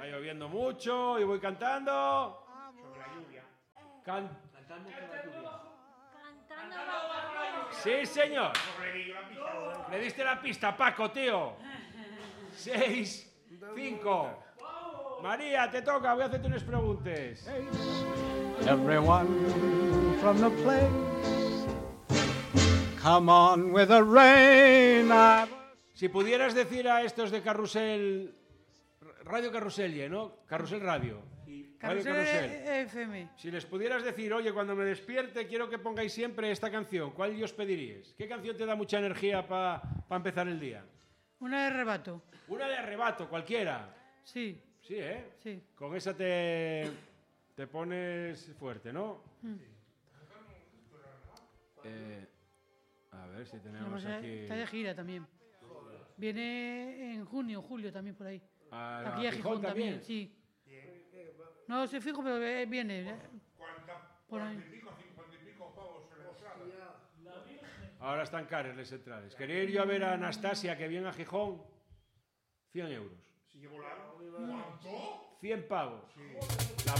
Está lloviendo mucho y voy cantando. Sobre la lluvia. Cantando con la lluvia. Sí, señor. No le di la pista. Le diste la pista, Paco, tío. 6, 5. María, te toca. Voy a hacerte unas preguntas. Everyone from the place, come on with the rain. Si pudieras decir a estos de Carrusel, Radio Carrusel, ¿no? Carrusel Radio. Radio Carrusel FM. Si les pudieras decir, oye, cuando me despierte quiero que pongáis siempre esta canción, ¿cuál os pediríais? ¿Qué canción te da mucha energía para empezar el día? Una de Arrebato. Una de Arrebato, cualquiera. Sí. Sí, ¿eh? Sí. Con esa te pones fuerte, ¿no? A ver si tenemos aquí... Está de gira también. Viene en junio, julio también por ahí. Aquí a Gijón Gijón también, sí. No sé fijo, pero viene. Por ahí. 40 y pico pavos en la entrada. Ahora están caras las entradas. Quería ir yo a ver a Anastasia, que viene a Gijón. 100 euros. Si llevo largo. ¿Cuánto? 100 pavos. La